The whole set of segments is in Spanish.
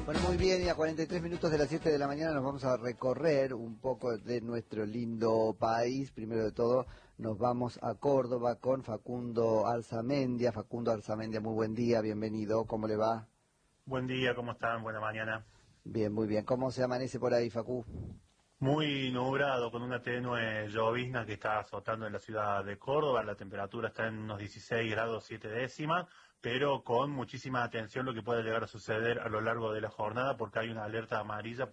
Bueno, muy bien, y a 43 minutos de las 7 de la mañana nos vamos a recorrer un poco de nuestro lindo país. Primero de todo, nos vamos a Córdoba con Facundo Arzamendia. Facundo Arzamendia, muy buen día, bienvenido, ¿cómo le va? Buen día, ¿cómo están? Buena mañana. Bien, muy bien. ¿Cómo se amanece por ahí, Facu? Muy nublado, con una tenue llovizna que está azotando en la ciudad de Córdoba. La temperatura está en unos 16 grados 7 décimas, pero con muchísima atención lo que puede llegar a suceder a lo largo de la jornada, porque hay una alerta amarilla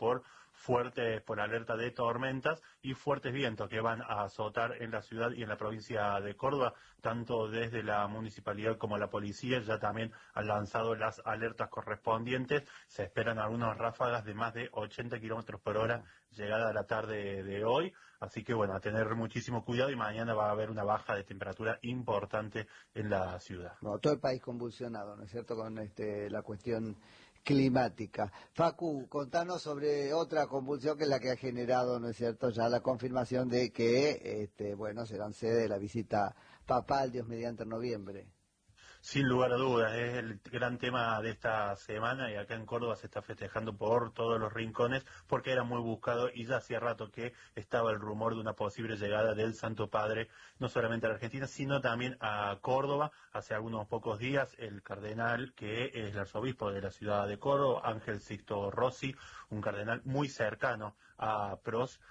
por alerta de tormentas y fuertes vientos que van a azotar en la ciudad y en la provincia de Córdoba. Tanto desde la municipalidad como la policía ya también han lanzado las alertas correspondientes. Se esperan algunas ráfagas de más de 80 kilómetros por hora llegada a la tarde de hoy, así que bueno, a tener muchísimo cuidado, y mañana va a haber una baja de temperatura importante en la ciudad. Bueno, todo el país convulsionado, ¿no es cierto?, con la cuestión climática. Facu, contanos sobre otra convulsión que es la que ha generado, ¿no es cierto?, ya la confirmación de que, bueno, serán sede de la visita papal, Dios mediante, en noviembre. Sin lugar a dudas, es el gran tema de esta semana, y acá en Córdoba se está festejando por todos los rincones porque era muy buscado y ya hacía rato que estaba el rumor de una posible llegada del Santo Padre, no solamente a la Argentina, sino también a Córdoba. Hace algunos pocos días el cardenal, que es el arzobispo de la ciudad de Córdoba, Ángel Sixto Rossi, un cardenal muy cercano a PROS,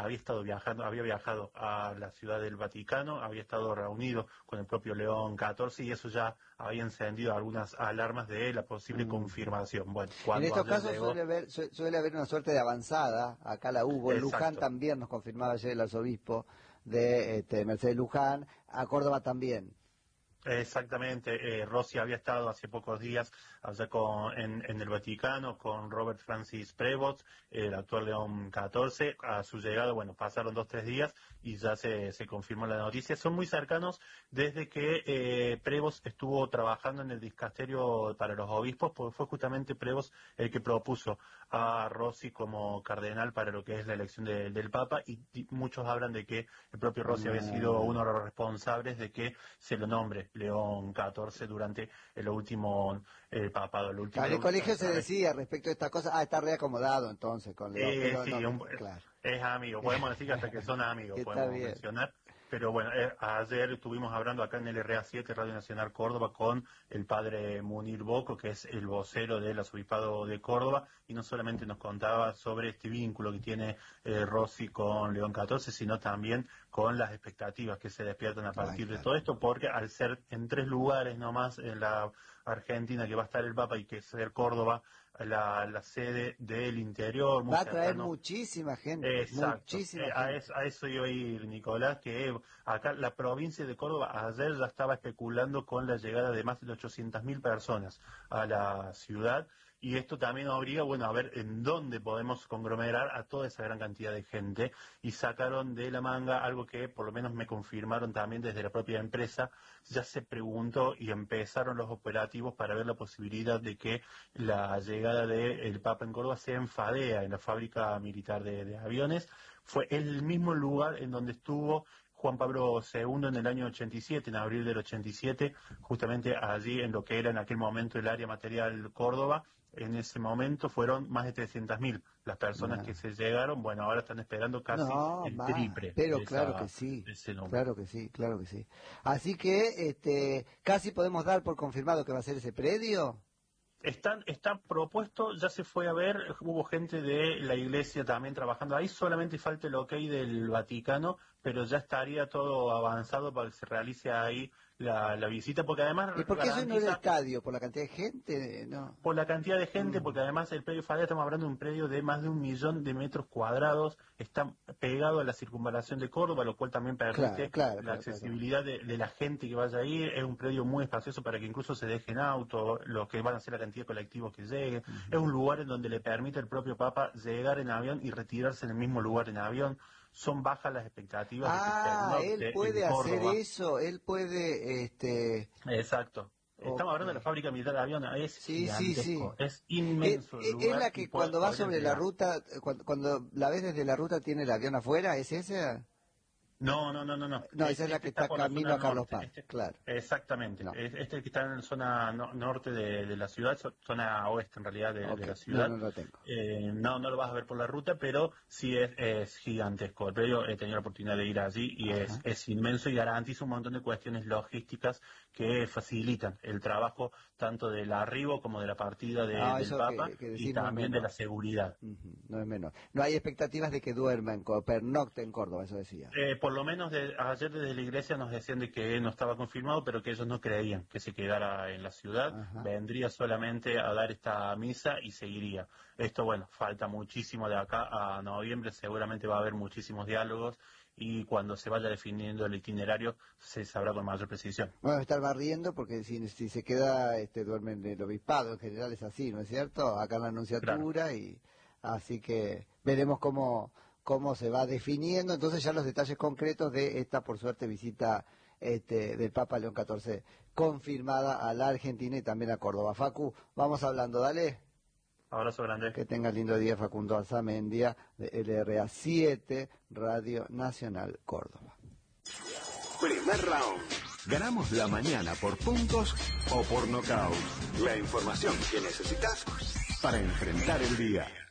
había viajado a la ciudad del Vaticano, había estado reunido con el propio León XIV, y eso ya había encendido algunas alarmas de la posible confirmación. Bueno, En cuando estos ayer casos llegó, suele haber una suerte de avanzada, acá la hubo, en Luján exacto. también nos confirmaba ayer el arzobispo de Mercedes Luján, a Córdoba también. Exactamente, Rossi había estado hace pocos días allá en el Vaticano con Robert Francis Prevost, el actual León XIV. A su llegada, bueno, pasaron 2 o 3 días y ya se confirmó la noticia. Son muy cercanos desde que Prevost estuvo trabajando en el dicasterio para los obispos, porque fue justamente Prevost el que propuso a Rossi como cardenal para lo que es la elección del Papa, y muchos hablan de que el propio Rossi había sido uno de los responsables de que se lo nombre León XIV durante el último papado, Claro, en el colegio se decía respecto a estas cosas, está reacomodado entonces con León, pero sí, no, claro, es amigo, podemos decir que hasta que son amigos, está podemos bien. mencionar. Pero bueno, ayer estuvimos hablando acá en el RA7, Radio Nacional Córdoba, con el padre Munir Boco, que es el vocero del arzobispado de Córdoba, y no solamente nos contaba sobre este vínculo que tiene Rossi con León XIV, sino también con las expectativas que se despiertan a Ay, partir de claro. todo esto, porque al ser en 3 lugares nomás en la Argentina que va a estar el Papa, y que ser Córdoba la sede del interior, muy Va a traer cercano. muchísima gente, Exacto, muchísima a gente. eso iba a ir, Nicolás, que acá la provincia de Córdoba ayer ya estaba especulando con la llegada de más de 800.000 personas a la ciudad, y esto también obliga, bueno, a ver en dónde podemos conglomerar a toda esa gran cantidad de gente, y sacaron de la manga algo que por lo menos me confirmaron también desde la propia empresa. Ya se preguntó y empezaron los operativos para ver la posibilidad de que la llegada del Papa en Córdoba sea en Fadea, en la fábrica militar de aviones. Fue el mismo lugar en donde estuvo Juan Pablo II en el año 87, en abril del 87, justamente allí en lo que era en aquel momento el área material Córdoba. En ese momento fueron más de 300.000 las personas que No, se llegaron. Bueno, ahora están esperando casi no, el más, triple pero de claro que sí, de ese número. claro que sí, claro que sí. Así que, casi podemos dar por confirmado que va a ser ese predio. Está propuesto, ya se fue a ver, hubo gente de la iglesia también trabajando ahí, solamente falta el ok del Vaticano, pero ya estaría todo avanzado para que se realice ahí la visita, porque además ¿Y por qué eso no era el garantiza, estadio? ¿Por la cantidad de gente? No. por la cantidad de gente, porque además el predio Fadea, estamos hablando de un predio de más de 1 millón de metros cuadrados, está pegado a la circunvalación de Córdoba, lo cual también Claro, permite claro, la claro, claro, claro. accesibilidad de la gente que vaya a ir. Es un predio muy espacioso para que incluso se dejen auto, los que van a ser la cantidad de colectivos que lleguen. Es un lugar en donde le permite al propio Papa llegar en avión y retirarse en el mismo lugar en avión. Son bajas las expectativas de que se Ah, él pernocte en puede hacer Córdoba. eso, él puede, Exacto. Estamos ok. hablando de la fábrica militar de aviones, es Sí, sí, gigantesco, sí. es inmenso el Es lugar la y que cuando va podría sobre la llegar. ruta, cuando la ves desde la ruta tiene el avión afuera, ¿es esa? No, esa es la que está por la camino zona a Carlos norte. Paz, claro. Exactamente. No. Este que está en la zona norte de la ciudad, zona oeste en realidad de la No, ciudad. no lo tengo. No lo vas a ver por la ruta, pero sí es gigantesco. El predio, he tenido la oportunidad de ir allí y es inmenso y garantiza un montón de cuestiones logísticas que facilitan el trabajo tanto del arribo como de la partida del Eso Papa que y decir no es también de la menor. seguridad. No es menor. No hay expectativas de que duerma pernocte en Córdoba, eso decía. Por lo menos ayer desde la iglesia nos decían de que no estaba confirmado, pero que ellos no creían que se quedara en la ciudad, Ajá. vendría solamente a dar esta misa y seguiría. Esto, bueno, falta muchísimo de acá a noviembre, seguramente va a haber muchísimos diálogos y cuando se vaya definiendo el itinerario se sabrá con mayor precisión. Bueno, estar barriendo porque si se queda, duerme en el obispado, en general es así, ¿no es cierto? Acá en la Claro. Anunciatura y así que veremos cómo se va definiendo entonces ya los detalles concretos de esta, por suerte, visita del Papa León XIV confirmada a la Argentina y también a Córdoba. Facu, vamos hablando, dale. Abrazo grande. Que tengas lindo día, Facundo Alzamendia, de LRA 7, Radio Nacional Córdoba. Primer round. Ganamos la mañana por puntos o por nocaut. La información que necesitas para enfrentar el día.